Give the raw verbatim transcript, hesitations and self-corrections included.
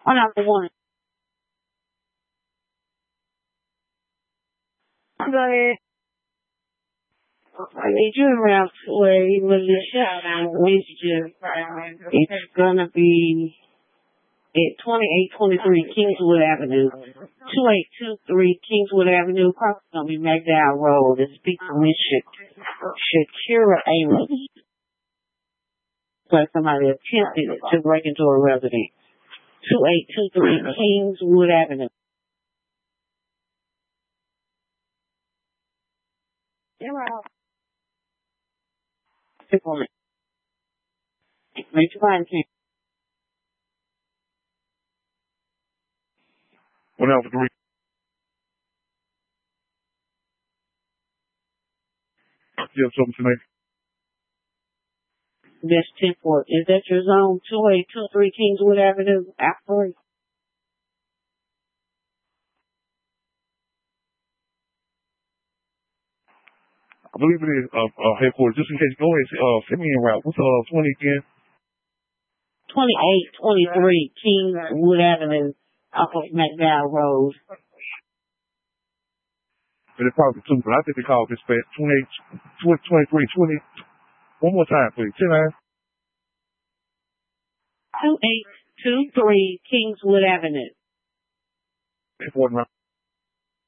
On number one. Go ahead. I need you around where you was the shot on Wednesday. It's gonna be at twenty-eight twenty-three Kingswood Avenue. two eight two three Kingswood Avenue. Cross gonna be McDowell Road. It's speaking with Sha- Shakira Amos. But somebody attempted to break into a residence. two eight two three Kingswood Avenue. You're out. Take on it. Make your mind change. One out for three. Yeah, something tonight. That's ten four. Is that your zone? two eight two three Kingswood Avenue, Alfred? I believe it is uh, uh, headquarters. Just in case, go ahead. Uh, send me in route. What's uh twenty again? twenty-eight twenty-three Kingswood Avenue, off of McDowell Road. But it's probably two, but I think they call this fast. twenty-eight, twenty, twenty-three, twenty. One more time, please. ten nine. two eight two three Kingswood Avenue. Important route.